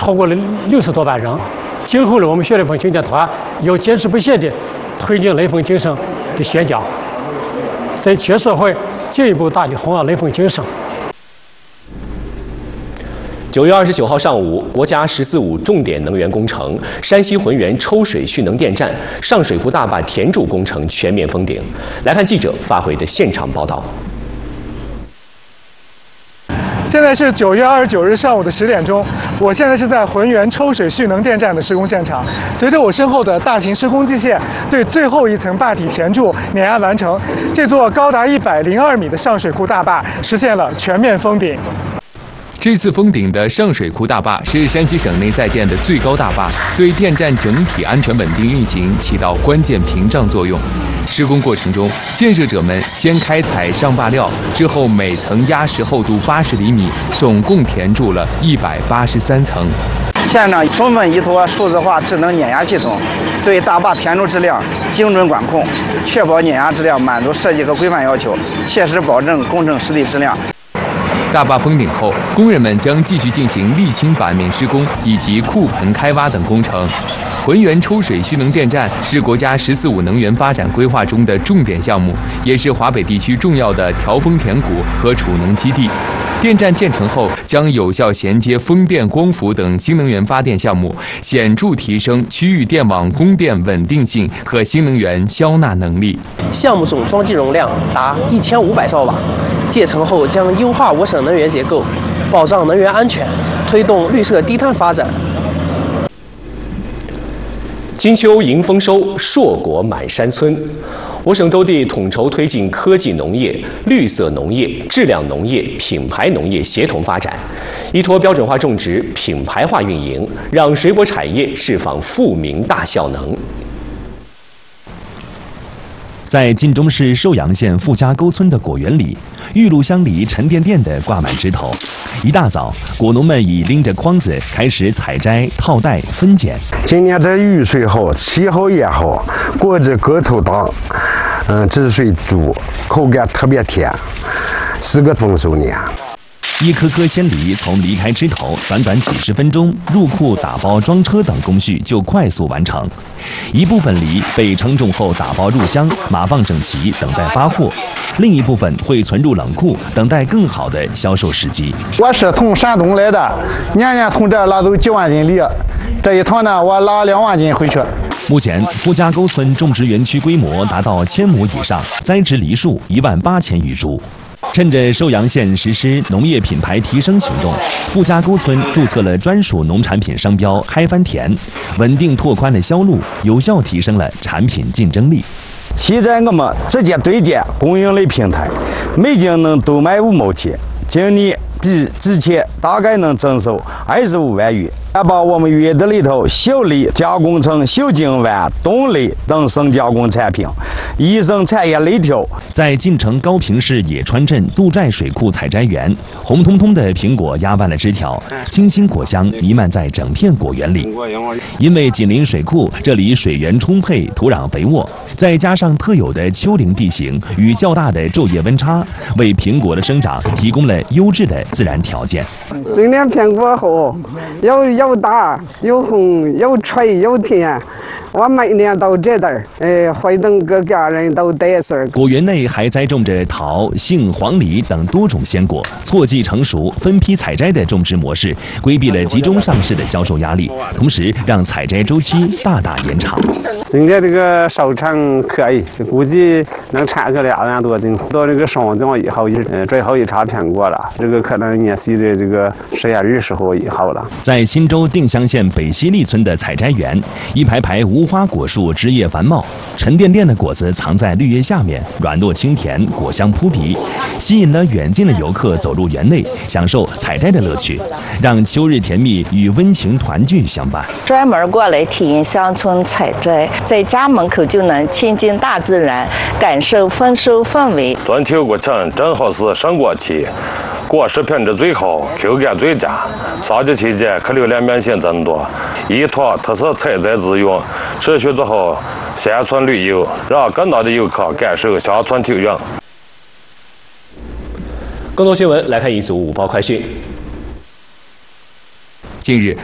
超过了60多万人。今后呢，我们学雷锋训练团要坚持不懈地推进雷锋精神的宣讲，在全社会进一步大力弘扬雷锋精神。 9月29号上午，国家“14五”重点能源工程山西浑源抽水蓄能电站上水库大坝填筑工程全面封顶。来看记者发回的现场报道。 现在是9月29日上午的10点钟，我现在是在浑源抽水蓄能电站的施工现场。随着我身后的大型施工机械对最后一层坝体填筑碾压完成，这座高达102米的上水库大坝实现了全面封顶。 这次封顶的上水库大坝是山西省内在建的最高大坝，对电站整体安全稳定运行起到关键屏障作用。施工过程中，建设者们先开采上坝料，之后每层压实厚度80厘米，总共填筑了183层。 现场充分依托数字化智能碾压系统，对大坝填筑质量精准管控，确保碾压质量满足设计和规范要求，切实保证工程实地质量。 大坝封顶后，工人们将继续进行沥青板面施工以及库盆开挖等工程。浑源抽水蓄能电站是国家“14五”能源发展规划中的重点项目，也是华北地区重要的调风填谷和储能基地。电站建成后，将有效衔接风电、光伏等新能源发电项目，显著提升区域电网供电稳定性和新能源消纳能力。 项目总装机容量达1500兆瓦，建成后将优化我省能源结构，保障能源安全，推动绿色低碳发展。 金秋迎丰收，硕果满山村。我省多地统筹推进科技农业、绿色农业、质量农业、品牌农业协同发展，依托标准化种植、品牌化运营，让水果产业释放富民大效能。 在晋中市寿阳县傅家沟村的果园里，玉露香梨沉甸甸地挂满枝头。一大早，果农们已拎着筐子开始采摘、套袋、分拣。 今年这雨水好，气候也好，果子个头大，汁水足，口感特别甜，是个丰收年。 一颗颗鲜梨从离开枝头，短短几10分钟，入库、打包、装车等工序就快速完成。一部分梨被称重后打包入箱，码放整齐，等待发货；另一部分会存入冷库，等待更好的销售时机。 我是从山东来的，年年从这拉走9万斤梨，这一趟呢，我拉2万斤回去。 目前，傅家沟村种植园区规模达到1000亩以上，栽植梨树18000余株。趁着寿阳县实施农业品牌提升行动，傅家沟村注册了专属农产品商标“嗨翻田”，稳定拓宽了销路，有效提升了产品竞争力。 现在我们直接对接供应类平台，每斤能多卖5毛钱，今年比之前大概能增收25万元。还把我们园子里头小梨加工成小金丸、冻梨等生加工产品，一生产业链条。 在晋城高平市野川镇杜寨水库采摘园，红彤彤的苹果压弯了枝条，清新果香弥漫在整片果园里。因为紧邻水库，这里水源充沛，土壤肥沃，再加上特有的丘陵地形与较大的昼夜温差，为苹果的生长提供了优质的自然条件。 今年苹果好，又大又红又脆又甜，我每年都这点会等各家人都得事。 果园内还栽种着桃、杏、黄梨等多种鲜果，错季成熟、分批采摘的种植模式，规避了集中上市的销售压力，同时让采摘周期大大延长。 今年这个收成可以，估计能产个2万多斤。到这个霜降以后，最后一茬苹果了，这个可能也是这个实验日时候以后了。 在新州定襄县北西利村的采摘园，一排排无花果树枝叶繁茂，沉甸甸的果子藏在绿叶下面，软糯清甜，果香扑鼻，吸引了远近的游客走入园内，享受采摘的乐趣，让秋日甜蜜与温情团聚相伴。 专门过来体验乡村采摘，在家门口就能亲近大自然，感受丰收氛围。 中秋过程正好是收果期，果实品质最好，口感最佳。上节期间客流量明显增多，依托特色采摘资源，持续做好乡村旅游，让更多的游客感受乡村景观。 更多新闻来看一组午报快讯。 近日，